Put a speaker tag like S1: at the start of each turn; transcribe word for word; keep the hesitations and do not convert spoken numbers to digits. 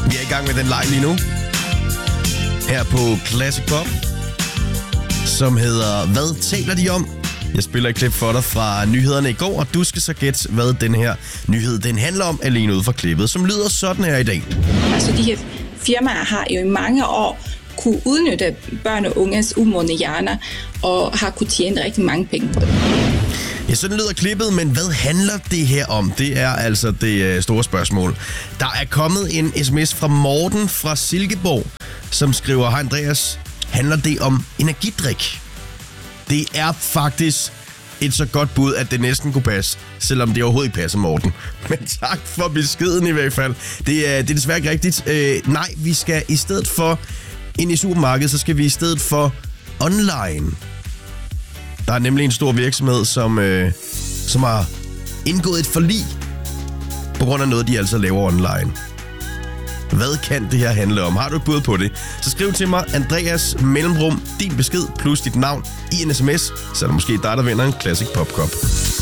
S1: Vi er i gang med den leg lige nu. Her på Classic Pop, som hedder Hvad taler de om? Jeg spiller et klip for dig fra nyhederne i går, og du skal så gætte, hvad den her nyhed den handler om, alene ud fra klippet, som lyder sådan her i dag.
S2: Altså de her firmaer har jo i mange år kunne udnytte børn og unges umodne hjerner, og har kunne tjene rigtig mange penge på det.
S1: Ja, sådan lyder klippet, men hvad handler det her om? Det er altså det store spørgsmål. Der er kommet en sms fra Morten fra Silkeborg, som skriver: Hej Andreas, handler det om energidrik? Det er faktisk et så godt bud, at det næsten kunne passe, selvom det overhovedet ikke passer, Morten. Men tak for beskeden i hvert fald. Det er, det er desværre ikke rigtigt. Øh, nej, vi skal i stedet for ind i supermarkedet, så skal vi i stedet for online. Der er nemlig en stor virksomhed, som, øh, som har indgået et forlig på grund af noget, de altså laver online. Hvad kan det her handle om? Har du et bud på det? Så skriv til mig, Andreas Mellemrum, din besked plus dit navn i en sms, så er det måske dig, der vinder en Classic Pop Cup.